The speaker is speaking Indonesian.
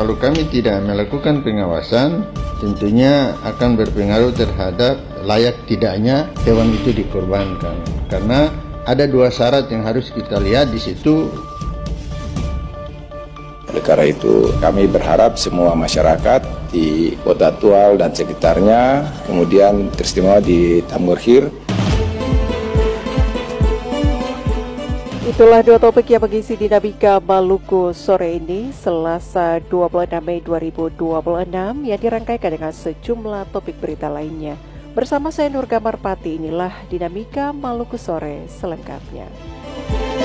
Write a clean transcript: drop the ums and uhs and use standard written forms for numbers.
Kalau kami tidak melakukan pengawasan, tentunya akan berpengaruh terhadap layak tidaknya hewan itu dikorbankan. Karena ada dua syarat yang harus kita lihat di situ. Oleh karena itu, kami berharap semua masyarakat di Kota Tual dan sekitarnya, kemudian teristimewa di Tamborhir. Itulah dua topik yang mengisi dinamika Maluku sore ini, Selasa 26 Mei 2026, yang dirangkaikan dengan sejumlah topik berita lainnya. Bersama saya Nurga Marpati, inilah dinamika Maluku sore selengkapnya.